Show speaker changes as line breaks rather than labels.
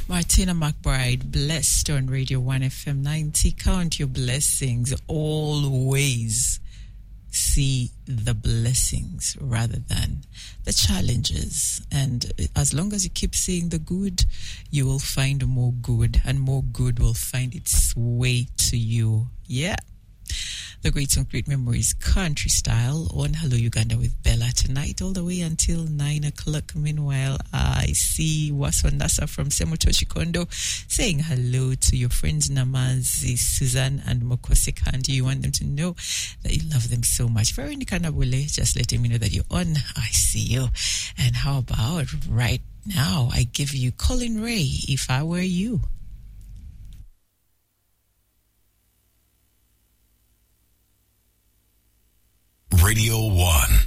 Martina McBride, blessed on Radio 1 FM 90. Count your blessings. Always see the blessings rather than the challenges. And as long as you keep seeing the good, you will find more good, and more good will find its way to you. Yeah. The Great Song, Great Memories Country Style on Hello Uganda with Bella tonight all the way until 9 o'clock. Meanwhile, I see Waswandasa from Semotochi Kondo saying hello to your friends Namazi, Susan and Mokosi Kandi. You want them to know that you love them so much. Veronica Nabule, just letting me know that you're on. I see you. And how about right now, I give you Colin Ray, If I Were You.
Radio 1.